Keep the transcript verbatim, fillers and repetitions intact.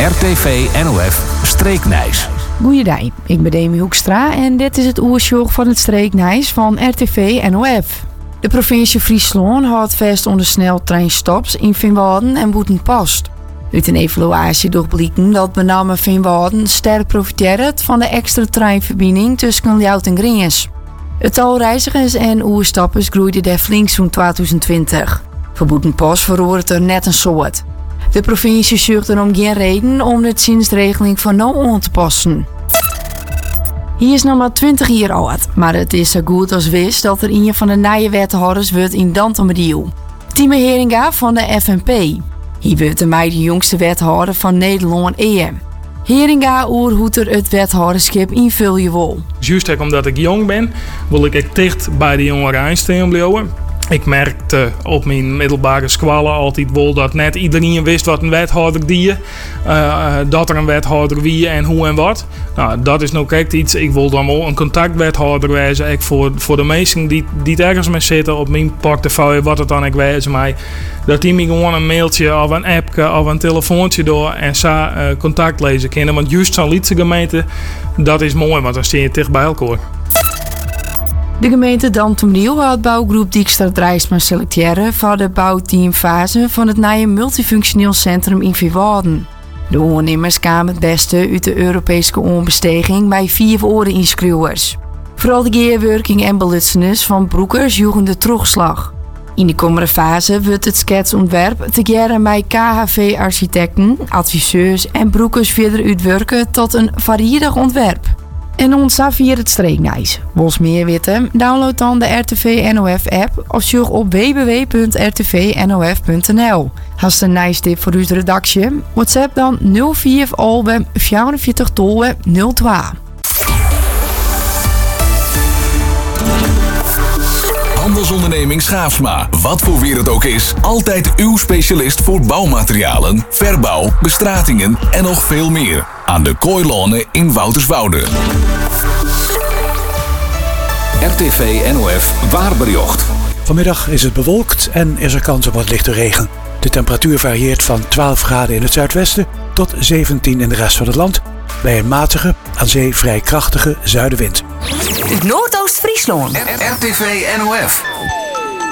R T V N O F Streeknijs. Goeiedag, ik ben Demi Hoekstra en dit is het oersjoch van het Streeknijs van R T V N O F. De provincie Friesland houdt vast onder sneltreinstops in Veenwouden en Boetenpost. Uit een evaluatie doorblikken dat met name Veenwouden sterk profiteert van de extra treinverbinding tussen Ljouwert en Grins. Het aantal reizigers en oerstappers groeide daar flink zo'n twintig twintig. Voor Boetenpost verroert het er net een soort. De provincie zoekt er om geen reden om de zinsregeling van nou aan te passen. Hier is nog maar twintig jaar oud, maar het is zo goed als wist dat er een van de nieuwe wethouders wordt in Dantemediel. Time Heringa van de F N P. Hier wordt de mij de jongste wethouder van Nederland E M. Heringa oer hoe er het wethouderschap invul je wil. Juist omdat ik jong ben, wil ik echt dicht bij de jongeren aanstaan blijven. Ik merkte op mijn middelbare scholen altijd wel dat net iedereen wist wat een wethouder die, uh, dat er een wethouder wie en hoe en wat. Nou, dat is nou kijk iets. Ik wil dan wel een contactwethouder wezen. Ik voor, voor de mensen die, die ergens mee zitten op mijn portefeuille, wat het dan ik wezen mij. Dat die me gewoon een mailtje of een appje of een telefoontje door en zo uh, contact lezen kunnen. Want juist zo'n Lietse gemeente, dat is mooi, want dan sta je dicht bij elkaar. De gemeente Dantemediel had bouwgroep Dijkstra Drijsma selecteren voor de bouwteamfase van het nieuwe multifunctioneel centrum in Veenwouden. De ondernemers kwamen het beste uit de Europese onbesteging bij vier oren inschrijvers. Vooral de gearwerking en belutsenis van broekers joegen de terugslag. In de komende fase wordt het schetsontwerp together bij K H V-architecten, adviseurs en broekers verder uitwerken tot een varierig ontwerp. En ons vier het Streeknijs. Wils meer weten? Download dan de R T V N O F app of zoek op w w w punt r t v n o f punt n l. Hast een nice tip voor uw redactie? WhatsApp dan nul vier albe vierenveertig tolwe nul twee. Handelsonderneming Schaafsma. Wat voor weer het ook is, altijd uw specialist voor bouwmaterialen, verbouw, bestratingen en nog veel meer. Aan de Kooilonen in Wouterswoude. R T V N O F Waarbericht. Vanmiddag is het bewolkt en is er kans op wat lichte regen. De temperatuur varieert van twaalf graden in het zuidwesten tot zeventien in de rest van het land. Bij een matige, aan zee vrij krachtige zuidenwind. Noordoost-Friesland. R T V N O F.